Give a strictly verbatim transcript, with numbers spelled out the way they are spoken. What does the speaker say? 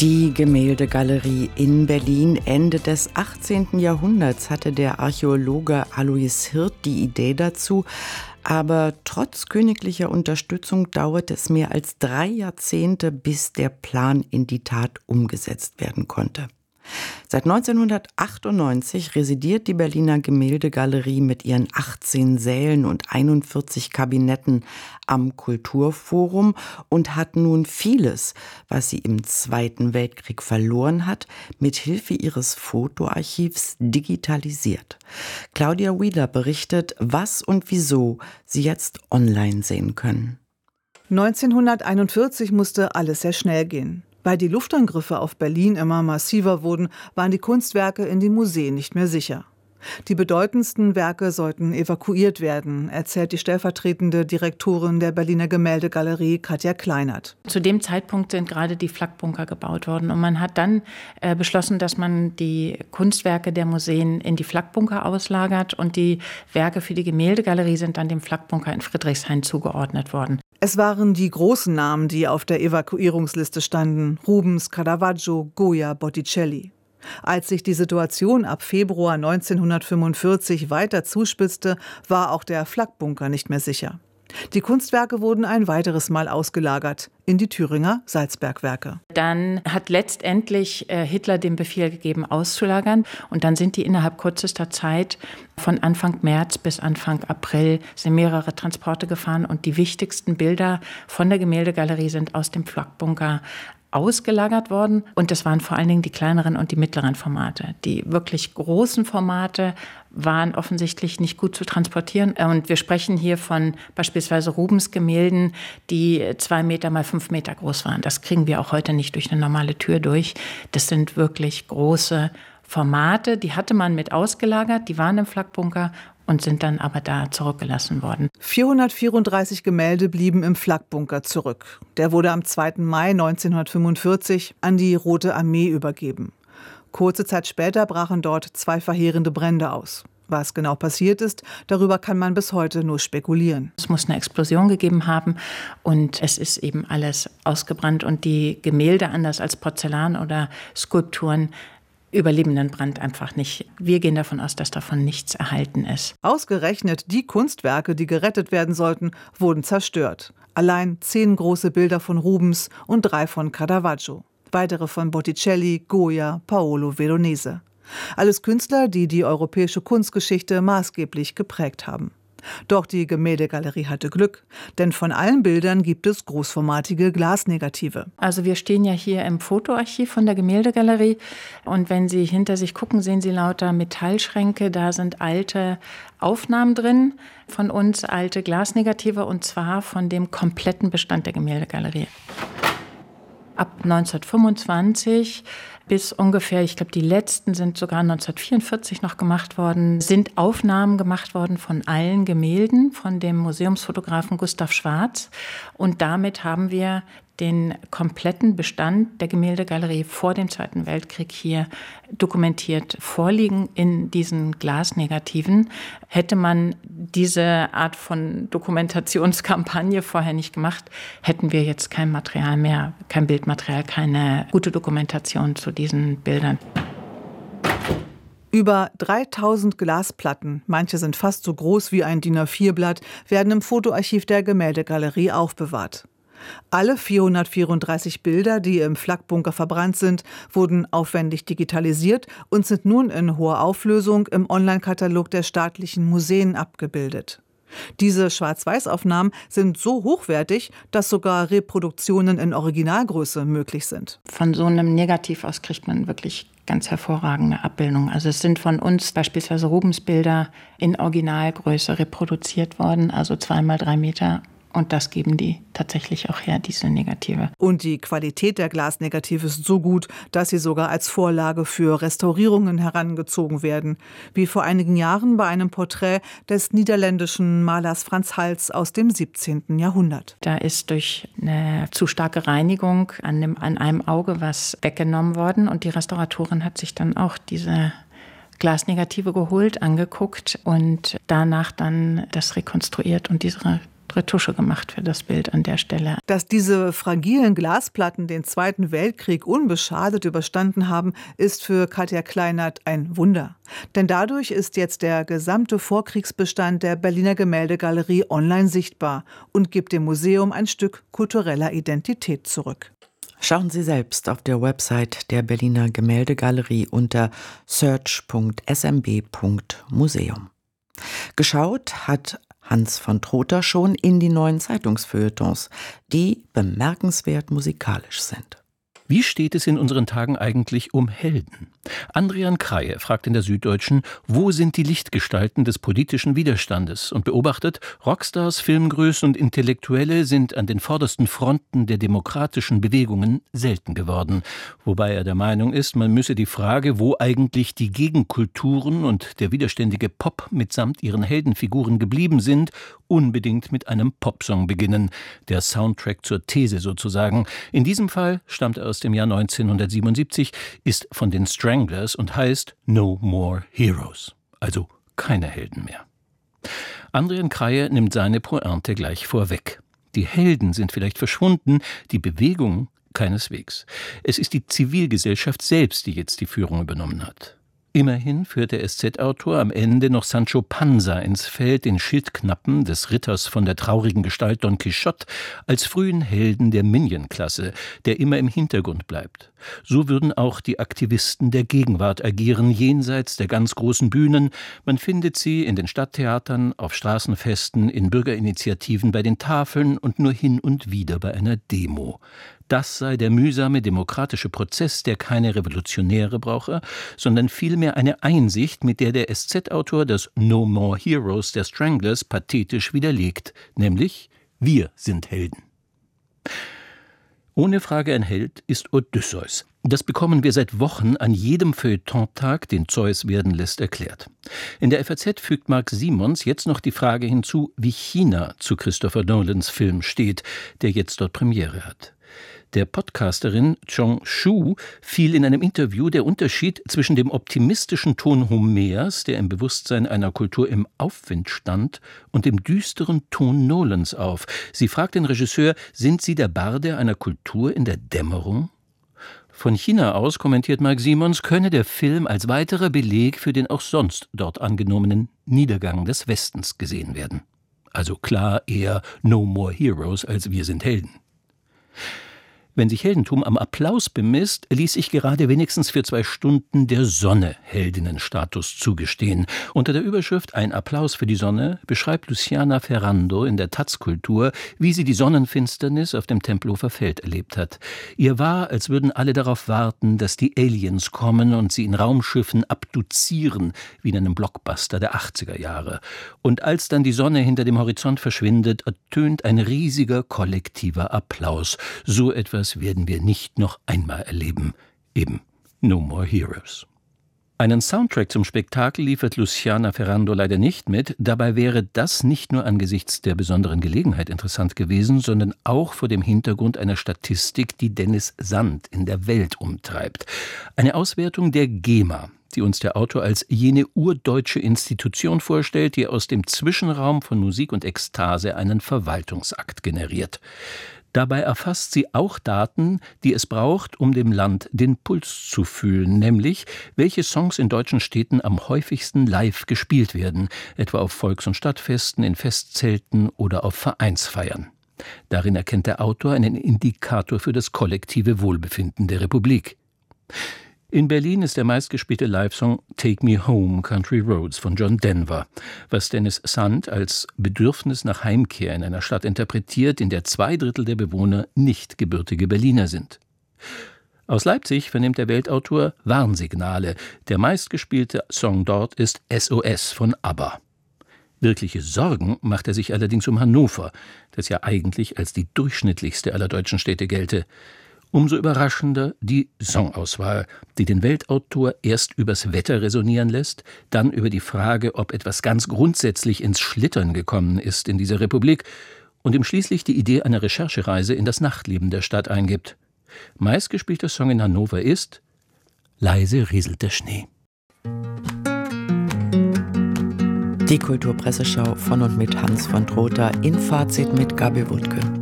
Die Gemäldegalerie in Berlin. Ende des achtzehnten Jahrhunderts hatte der Archäologe Alois Hirt die Idee dazu. Aber trotz königlicher Unterstützung dauerte es mehr als drei Jahrzehnte, bis der Plan in die Tat umgesetzt werden konnte. Seit neunzehnhundertachtundneunzig residiert die Berliner Gemäldegalerie mit ihren achtzehn Sälen und einundvierzig Kabinetten am Kulturforum und hat nun vieles, was sie im Zweiten Weltkrieg verloren hat, mit Hilfe ihres Fotoarchivs digitalisiert. Claudia Wheeler berichtet, was und wieso Sie jetzt online sehen können. neunzehnhunderteinundvierzig musste alles sehr schnell gehen. Weil die Luftangriffe auf Berlin immer massiver wurden, waren die Kunstwerke in den Museen nicht mehr sicher. Die bedeutendsten Werke sollten evakuiert werden, erzählt die stellvertretende Direktorin der Berliner Gemäldegalerie, Katja Kleinert. Zu dem Zeitpunkt sind gerade die Flakbunker gebaut worden und man hat dann äh, beschlossen, dass man die Kunstwerke der Museen in die Flakbunker auslagert und die Werke für die Gemäldegalerie sind dann dem Flakbunker in Friedrichshain zugeordnet worden. Es waren die großen Namen, die auf der Evakuierungsliste standen: Rubens, Caravaggio, Goya, Botticelli. Als sich die Situation ab Februar neunzehnhundertfünfundvierzig weiter zuspitzte, war auch der Flakbunker nicht mehr sicher. Die Kunstwerke wurden ein weiteres Mal ausgelagert in die Thüringer Salzbergwerke. Dann hat letztendlich äh, Hitler den Befehl gegeben, auszulagern. Und dann sind die innerhalb kürzester Zeit von Anfang März bis Anfang April sind mehrere Transporte gefahren. Und die wichtigsten Bilder von der Gemäldegalerie sind aus dem Flakbunker ausgelagert worden. Und das waren vor allen Dingen die kleineren und die mittleren Formate. Die wirklich großen Formate waren offensichtlich nicht gut zu transportieren. Und wir sprechen hier von beispielsweise Rubens Gemälden, die zwei Meter mal fünf Meter groß waren. Das kriegen wir auch heute nicht durch eine normale Tür durch. Das sind wirklich große Formate. Die hatte man mit ausgelagert, die waren im Flakbunker und sind dann aber da zurückgelassen worden. vierhundertvierunddreißig Gemälde blieben im Flakbunker zurück. Der wurde am zweiten Mai neunzehnhundertfünfundvierzig an die Rote Armee übergeben. Kurze Zeit später brachen dort zwei verheerende Brände aus. Was genau passiert ist, darüber kann man bis heute nur spekulieren. Es muss eine Explosion gegeben haben und es ist eben alles ausgebrannt. Und die Gemälde, anders als Porzellan oder Skulpturen, überleben den Brand einfach nicht. Wir gehen davon aus, dass davon nichts erhalten ist. Ausgerechnet die Kunstwerke, die gerettet werden sollten, wurden zerstört. Allein zehn große Bilder von Rubens und drei von Caravaggio. Weitere von Botticelli, Goya, Paolo Veronese. Alles Künstler, die die europäische Kunstgeschichte maßgeblich geprägt haben. Doch die Gemäldegalerie hatte Glück, denn von allen Bildern gibt es großformatige Glasnegative. Also wir stehen ja hier im Fotoarchiv von der Gemäldegalerie und wenn Sie hinter sich gucken, sehen Sie lauter Metallschränke, da sind alte Aufnahmen drin von uns, alte Glasnegative und zwar von dem kompletten Bestand der Gemäldegalerie. Ab neunzehnhundertfünfundzwanzig bis ungefähr, ich glaube, die letzten sind sogar neunzehnhundertvierundvierzig noch gemacht worden, sind Aufnahmen gemacht worden von allen Gemälden von dem Museumsfotografen Gustav Schwarz. Und damit haben wir den kompletten Bestand der Gemäldegalerie vor dem Zweiten Weltkrieg hier dokumentiert vorliegen in diesen Glasnegativen. Hätte man diese Art von Dokumentationskampagne vorher nicht gemacht, hätten wir jetzt kein Material mehr, kein Bildmaterial, keine gute Dokumentation zu diesen Bildern. Über dreitausend Glasplatten, manche sind fast so groß wie ein D I N A vier Blatt, werden im Fotoarchiv der Gemäldegalerie aufbewahrt. Alle vierhundertvierunddreißig Bilder, die im Flakbunker verbrannt sind, wurden aufwendig digitalisiert und sind nun in hoher Auflösung im Online-Katalog der staatlichen Museen abgebildet. Diese Schwarz-Weiß-Aufnahmen sind so hochwertig, dass sogar Reproduktionen in Originalgröße möglich sind. Von so einem Negativ aus kriegt man wirklich ganz hervorragende Abbildungen. Also es sind von uns beispielsweise Rubens-Bilder in Originalgröße reproduziert worden, also zwei mal drei Meter. Und das geben die tatsächlich auch her, diese Negative. Und die Qualität der Glasnegative ist so gut, dass sie sogar als Vorlage für Restaurierungen herangezogen werden. Wie vor einigen Jahren bei einem Porträt des niederländischen Malers Frans Hals aus dem siebzehnten Jahrhundert. Da ist durch eine zu starke Reinigung an, dem, an einem Auge was weggenommen worden. Und die Restauratorin hat sich dann auch diese Glasnegative geholt, angeguckt und danach dann das rekonstruiert und diese Retusche gemacht für das Bild an der Stelle. Dass diese fragilen Glasplatten den Zweiten Weltkrieg unbeschadet überstanden haben, ist für Katja Kleinert ein Wunder. Denn dadurch ist jetzt der gesamte Vorkriegsbestand der Berliner Gemäldegalerie online sichtbar und gibt dem Museum ein Stück kultureller Identität zurück. Schauen Sie selbst auf der Website der Berliner Gemäldegalerie unter search punkt s m b punkt museum. Geschaut hat Hans von Trotha schon in die neuen Zeitungsfeuilletons, die bemerkenswert musikalisch sind. Wie steht es in unseren Tagen eigentlich um Helden? Andrian Kreie fragt in der Süddeutschen, wo sind die Lichtgestalten des politischen Widerstandes, und beobachtet, Rockstars, Filmgrößen und Intellektuelle sind an den vordersten Fronten der demokratischen Bewegungen selten geworden. Wobei er der Meinung ist, man müsse die Frage, wo eigentlich die Gegenkulturen und der widerständige Pop mitsamt ihren Heldenfiguren geblieben sind, unbedingt mit einem Popsong beginnen. Der Soundtrack zur These sozusagen. In diesem Fall stammt er aus dem Jahr neunzehnhundertsiebenundsiebzig, ist von den Stranglers und heißt No More Heroes, also keine Helden mehr. Andrian Kreie nimmt seine Pointe gleich vorweg. Die Helden sind vielleicht verschwunden, die Bewegung keineswegs. Es ist die Zivilgesellschaft selbst, die jetzt die Führung übernommen hat. Immerhin führt der S Z-Autor am Ende noch Sancho Panza ins Feld, den Schildknappen des Ritters von der traurigen Gestalt Don Quixote, als frühen Helden der Minion-Klasse, der immer im Hintergrund bleibt. So würden auch die Aktivisten der Gegenwart agieren, jenseits der ganz großen Bühnen. Man findet sie in den Stadttheatern, auf Straßenfesten, in Bürgerinitiativen, bei den Tafeln und nur hin und wieder bei einer Demo. Das sei der mühsame demokratische Prozess, der keine Revolutionäre brauche, sondern vielmehr eine Einsicht, mit der der S Z-Autor das No More Heroes der Stranglers pathetisch widerlegt, nämlich wir sind Helden. Ohne Frage ein Held ist Odysseus. Das bekommen wir seit Wochen an jedem Feuilletontag, den Zeus werden lässt, erklärt. In der F A Z fügt Marc Simons jetzt noch die Frage hinzu, wie China zu Christopher Nolans Film steht, der jetzt dort Premiere hat. Der Podcasterin Chong Shu fiel in einem Interview der Unterschied zwischen dem optimistischen Ton Homers, der im Bewusstsein einer Kultur im Aufwind stand, und dem düsteren Ton Nolans auf. Sie fragt den Regisseur, sind Sie der Barde einer Kultur in der Dämmerung? Von China aus, kommentiert Marc Simons, könne der Film als weiterer Beleg für den auch sonst dort angenommenen Niedergang des Westens gesehen werden. Also klar eher No More Heroes als Wir sind Helden. Wenn sich Heldentum am Applaus bemisst, ließ sich gerade wenigstens für zwei Stunden der Sonne Heldinnenstatus zugestehen. Unter der Überschrift »Ein Applaus für die Sonne« beschreibt Luciana Ferrando in der Taz-Kultur, wie sie die Sonnenfinsternis auf dem Tempelhofer Feld erlebt hat. Ihr war, als würden alle darauf warten, dass die Aliens kommen und sie in Raumschiffen abduzieren, wie in einem Blockbuster der achtziger Jahre. Und als dann die Sonne hinter dem Horizont verschwindet, ertönt ein riesiger kollektiver Applaus. So etwas werden wir nicht noch einmal erleben. Eben No More Heroes. Einen Soundtrack zum Spektakel liefert Luciana Ferrando leider nicht mit. Dabei wäre das nicht nur angesichts der besonderen Gelegenheit interessant gewesen, sondern auch vor dem Hintergrund einer Statistik, die Dennis Sand in der Welt umtreibt. Eine Auswertung der GEMA, die uns der Autor als jene urdeutsche Institution vorstellt, die aus dem Zwischenraum von Musik und Ekstase einen Verwaltungsakt generiert. Dabei erfasst sie auch Daten, die es braucht, um dem Land den Puls zu fühlen, nämlich welche Songs in deutschen Städten am häufigsten live gespielt werden, etwa auf Volks- und Stadtfesten, in Festzelten oder auf Vereinsfeiern. Darin erkennt der Autor einen Indikator für das kollektive Wohlbefinden der Republik. In Berlin ist der meistgespielte Live-Song »Take Me Home, Country Roads« von John Denver, was Dennis Sand als Bedürfnis nach Heimkehr in einer Stadt interpretiert, in der zwei Drittel der Bewohner nicht gebürtige Berliner sind. Aus Leipzig vernimmt der Weltautor Warnsignale. Der meistgespielte Song dort ist S O S von ABBA. Wirkliche Sorgen macht er sich allerdings um Hannover, das ja eigentlich als die durchschnittlichste aller deutschen Städte gelte. Umso überraschender die Songauswahl, die den Weltautor erst übers Wetter resonieren lässt, dann über die Frage, ob etwas ganz grundsätzlich ins Schlittern gekommen ist in dieser Republik und ihm schließlich die Idee einer Recherchereise in das Nachtleben der Stadt eingibt. Meistgespielter Song in Hannover ist »Leise rieselt der Schnee«. Die Kulturpresseschau von und mit Hans von Trotha in Fazit mit Gabi Wuttke.